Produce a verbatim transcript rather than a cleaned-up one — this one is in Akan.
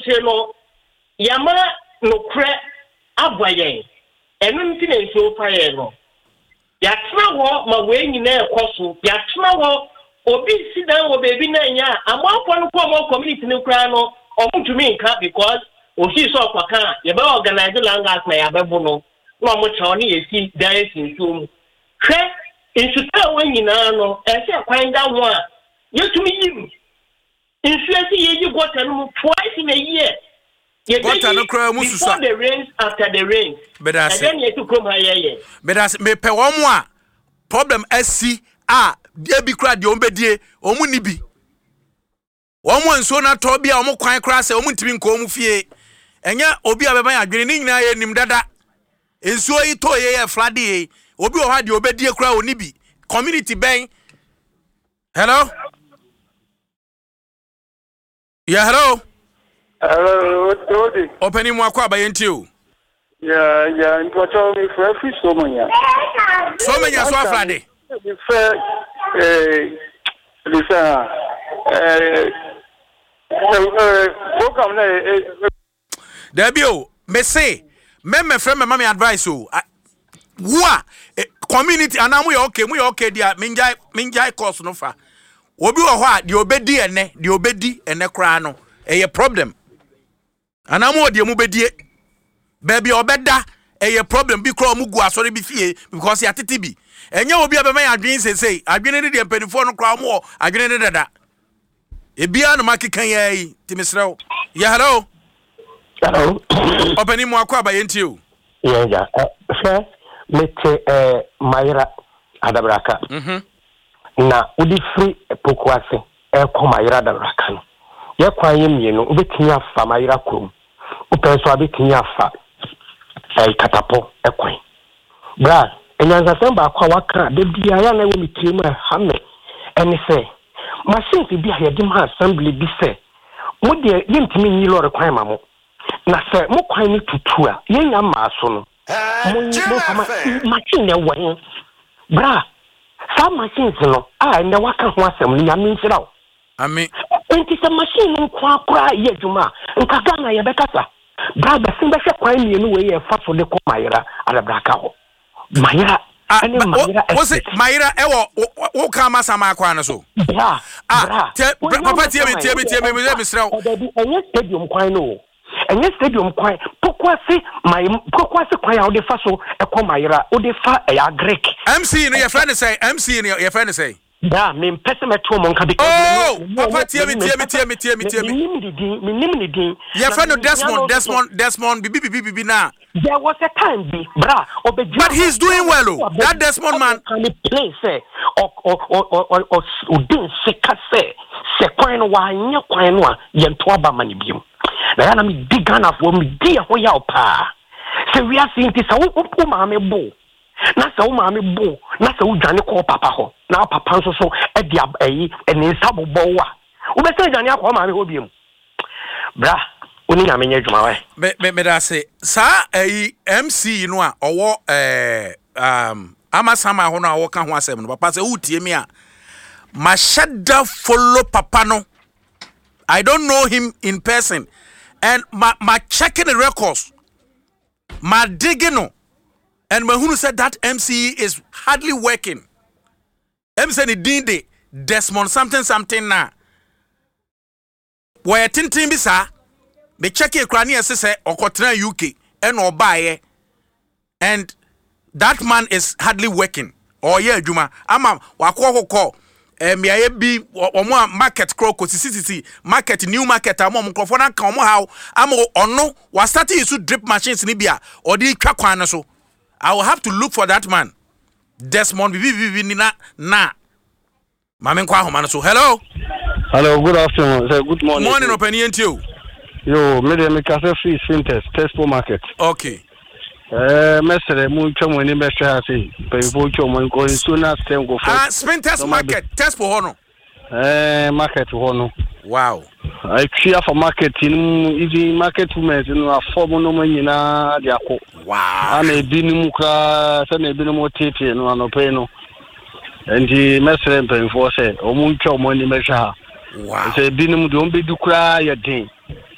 akyire no yama no kre aboyen enu nti na nso fa ye no ya tena ho ma we nyina ekoso ya tena ho obi si dan wo baby na nya amafo no ko mo community no kra no omutumi nka because osi so kwaka ye be organize langas na ya bebo no no mo chawo ni yesi dance nso hwe insuta wo nyina no e se kwan da ho a yetumi yim insuasi ye yi gota no twice in a year gota no kra mu susa the rains after the rains bedase then you to come here ye bedase me pe wo mo a problem asi a de bi kra de ombedie omu ni bi wo mo nso na to bia omu kwan kra se omu ntimi nko omu fie enya obi abeba ya dwene ni nyina ye nim dada enso yi to ye ye flade ye obi o ha de obedie kra oni bi community ben hello yeah hello hello what is opening mu akwa abayenti o yeah yeah nto cho me for free so manya so manya so aflade the fair eh lisa eh program na Debio me say me me friend me mama advice o wa community anamu ya okay mu ya okay dia minjai minjai course no fa obi wo ho a de obedi ene de obedi ene kra no eye problem anamu odi mu bedie baby obeda eye problem bi kra mu gu asori bi fie because ya tete bi enye obi abema ya adwen sesei adwen ne de mpanifo no kra mu adwen ne dada ebia no makekan yayi timisrew ya hello hello opening mu akwa abayenti o yeah yeah eh mete eh Mayra Adabraka mhm na udi free pokuase e ko Mayra Adabraka no ye kwan ye mienu obetini afa Mayra krom openso abetini afa eh katapo e kwan bra enyanza semba akwa waka de bia ya na wo mitrimu ha me eni se machine bi a ye dim assembly bi se mo de yentimi nyi lore kwan ma mo na se mo kwan ni tutu a ye nya ma so no mo kama machine e wo bra sa machine no a ne waka ho asem ni nyame nsirawo ami enti se machine nko akura ye djuma nka gana ye bekasa bra be sin be hwe kwan ni enu we ye fa so de ko Mayra Adabraka ho Mayra ani Mayra o se Mayra e wo wo ka masama akwa no so bra ah papa tie me tie me tie me me misrawo enye stadium kwan no enye stadium kwan pokwase my pokwase kwan ya ode fa so e ko Mayra ode fa e ya Greek M C no your friend say M C no your friend say da me mpese meto mo nka because oh papa tie me tie me tie me tie me tie me nim di din me nim ni din your friend Desmond Desmond Desmond bibi bibi bibi na there was a time bi bra obeji but he's doing well oh that Desmond man can play say o o o o o din sika say se kwan no wa nya kwan no a ye nto aba ma ne biom na ya na me digana fo me di ho ya opa se wi asinti sa wo ma me bo na sa wo ma me bo na sa wo dwane ko papa ho na papa nso so e dia eyi eni nsabobbo wa wo be se dwane akọ ma me ho biem bra oni na menye djuma wa me me me da se sa eyi M C no a owo eh um amasama ho no a wo ka ho asem no papa se wo tie mi a ma shada follow papa no I don't know him in person and ma ma checking the records ma digging no and Mahunu said that M C is hardly working. M C ni dinde Desmond something something na. Where tintin bisa me check e krani ese okotra U K and obaye and that man is hardly working. Or yeah adwuma ama wakọ kokọ em ya bi omo market croko sisisi market new market am mkrofo na kan omo how am ono wa start use drip machines ni bia or di twa kwan no so I will have to look for that man. Desmond Bibi ni na na. Mame kwa homa so. Hello. Hello, good afternoon. Sir, good morning. Morning opinion to you. Yo, me de me cafe free Spinters, Tesco market. Okay. Eh, mesere mu twa mo ni be hwa ase. Pe fo twa mo ko so na stem go for. Ah, Spinters market, Tesco ho no. Eh, market ho no. Wow. I clear for market in easy market women no form no nyina de akọ. Wow. Ana ebi ni mu kra se na ebi ni mo tete no anope no. Enti mesere mpenfo se o mu ntwa mo ni mehwa. Wow. Se ebi ni mu de on be du kra ya den.